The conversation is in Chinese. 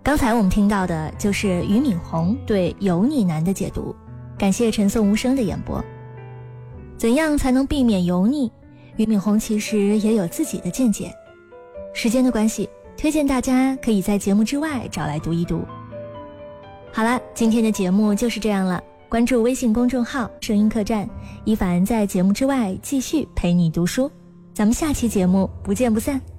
刚才我们听到的就是俞敏洪对油腻男的解读，感谢陈颂无声的演播。怎样才能避免油腻？俞敏洪其实也有自己的见解。时间的关系，推荐大家可以在节目之外找来读一读。好了，今天的节目就是这样了。关注微信公众号声音客栈，一凡在节目之外继续陪你读书。咱们下期节目不见不散。